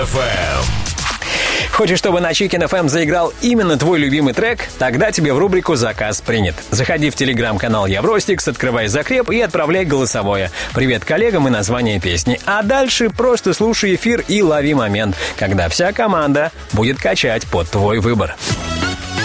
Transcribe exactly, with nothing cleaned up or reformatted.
эф эм. Хочешь, чтобы на Chicken эф эм заиграл именно твой любимый трек? Тогда тебе в рубрику «Заказ принят». Заходи в телеграм-канал Евростикс, открывай закреп и отправляй голосовое. Привет коллегам и название песни. А дальше просто слушай эфир и лови момент, когда вся команда будет качать под твой выбор.